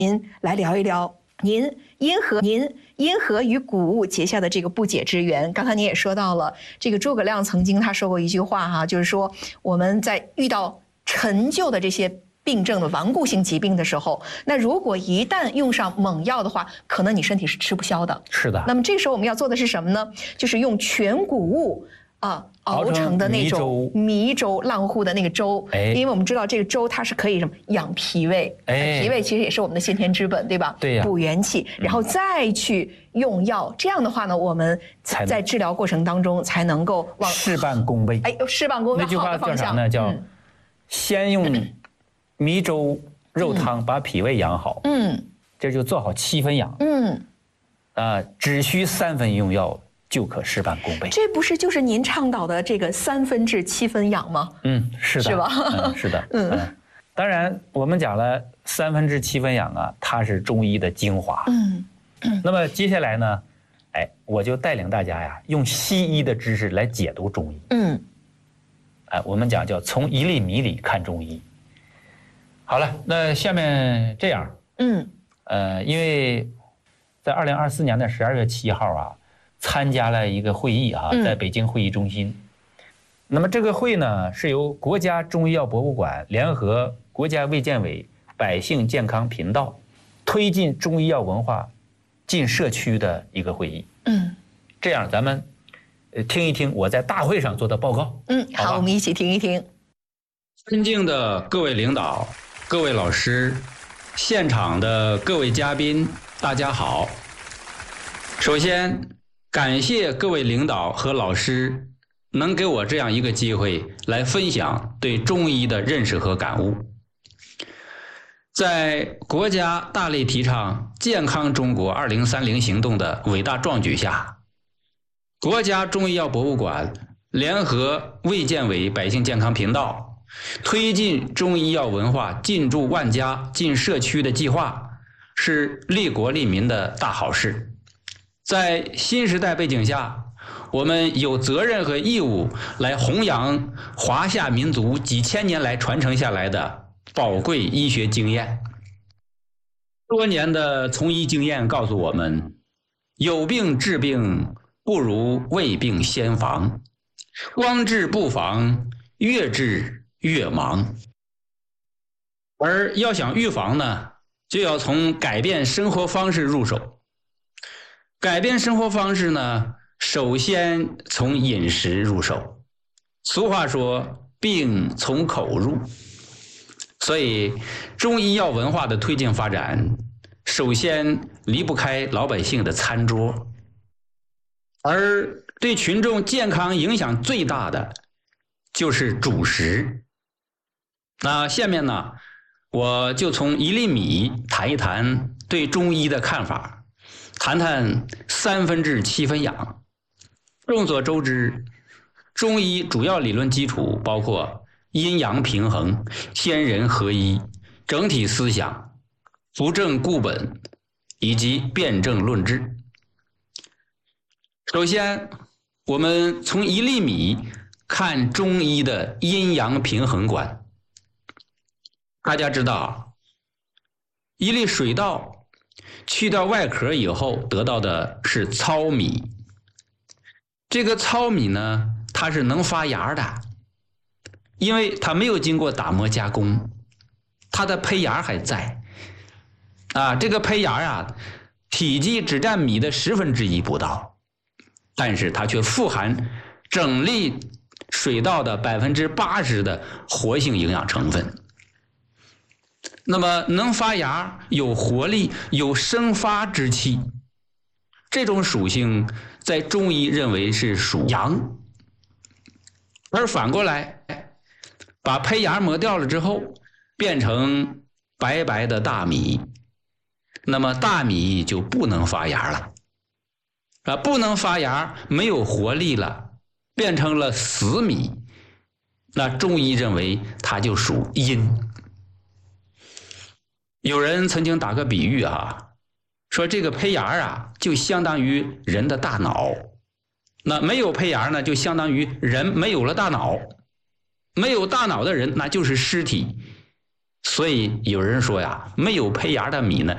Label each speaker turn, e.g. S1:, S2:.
S1: 您来聊一聊您因何与谷物结下的这个不解之缘。刚才您也说到了，这个诸葛亮曾经他说过一句话哈，就是说我们在遇到陈旧的这些病症的顽固性疾病的时候，那如果一旦用上猛药的话，可能你身体是吃不消的。
S2: 是的。
S1: 那么这时候我们要做的是什么呢？就是用全谷物熬成的那种糜粥，烂乎乎的那个粥。因为我们知道这个粥它是可以什么养脾胃，脾胃其实也是我们的先天之本，对吧？
S2: 对呀。
S1: 补元气，然后再去用药，这样的话呢，我们在治疗过程当中才能够往
S2: 事半功倍。
S1: 事半功倍。
S2: 那句话叫啥呢？叫先用糜粥肉汤把脾胃养好，这就做好7分养，只需3分用药就可事半功倍。这
S1: 不是就是您倡导的这个3分治7分养吗？
S2: 是的，
S1: 是吧？
S2: 是的，当然我们讲了3分治7分养啊，它是中医的精华。那么接下来呢，我就带领大家呀，用西医的知识来解读中医。我们讲叫从一粒米里看中医。好了，那下面这样，因为在2024年的12月7号啊，参加了一个会议啊，在北京会议中心。那么这个会呢，是由国家中医药博物馆联合国家卫健委百姓健康频道推进中医药文化进社区的一个会议。这样咱们听一听我在大会上做的报告。
S1: 好，我们一起听一听。
S3: 尊敬的各位领导、各位老师、现场的各位嘉宾，大家好。首先，感谢各位领导和老师能给我这样一个机会来分享对中医的认识和感悟。在国家大力提倡健康中国2030行动的伟大壮举下，国家中医药博物馆联合卫健委百姓健康频道推进中医药文化进驻万家、进社区的计划，是利国利民的大好事。在新时代背景下，我们有责任和义务来弘扬华夏民族几千年来传承下来的宝贵医学经验。多年的从医经验告诉我们，有病治病不如未病先防，光治不防，越治越忙。而要想预防呢，就要从改变生活方式入手。改变生活方式呢，首先从饮食入手。俗话说，病从口入。所以，中医药文化的推进发展，首先离不开老百姓的餐桌。而对群众健康影响最大的，就是主食。那下面呢，我就从1粒米谈一谈对中医的看法，谈谈3分治7分养。众所周知，中医主要理论基础包括阴阳平衡、天人合一、整体思想、扶正固本以及辨证论治。首先，我们从1粒米看中医的阴阳平衡观。大家知道，一粒水稻去掉外壳以后得到的是糙米。这个糙米呢，它是能发芽的，因为它没有经过打磨加工，它的胚芽还在。这个胚芽体积只占米的1/10不到，但是它却富含整粒水稻的80%的活性营养成分。那么能发芽、有活力、有生发之气，这种属性在中医认为是属阳。而反过来，把胚芽磨掉了之后，变成白白的大米，那么大米就不能发芽了。不能发芽，没有活力了，变成了死米，那中医认为它就属阴。有人曾经打个比喻说这个胚芽就相当于人的大脑，那没有胚芽呢，就相当于人没有了大脑，没有大脑的人那就是尸体。所以有人说没有胚芽的米呢，